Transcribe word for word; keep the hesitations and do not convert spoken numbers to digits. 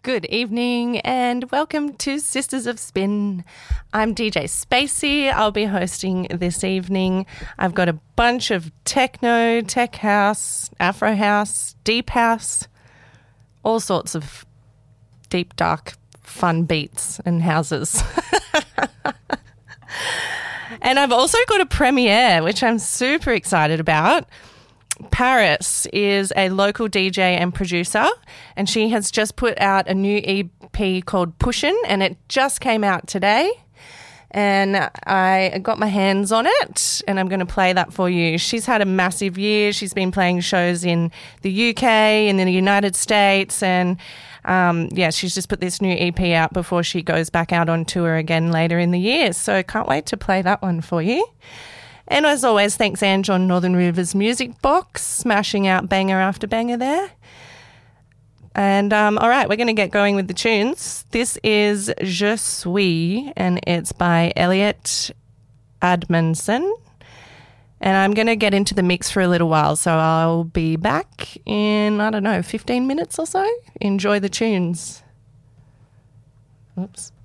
Good evening and welcome to Sisters of Spin. I'm D J Spacey. I'll be hosting this evening. I've got a bunch of techno, tech house, Afro house, deep house, all sorts of deep, dark, fun beats and houses. And I've also got a premiere, which I'm super excited about. Paris is a local D J and producer, and she has just put out a new E P called Pushin', and it just came out today. And I got my hands on it, and I'm going to play that for you. She's had a massive year. She's been playing shows in the U K and in the United States, and um, yeah, she's just put this new E P out before she goes back out on tour again later in the year. So can't wait to play that one for you. And as always, thanks Ange on Northern Rivers Music Box, smashing out banger after banger there. And um, all right, we're going to get going with the tunes. This is Je Suis, and it's by Elliot Admonson. And I'm going to get into the mix for a little while, so I'll be back in, I don't know, fifteen minutes or so. Enjoy the tunes. Oops.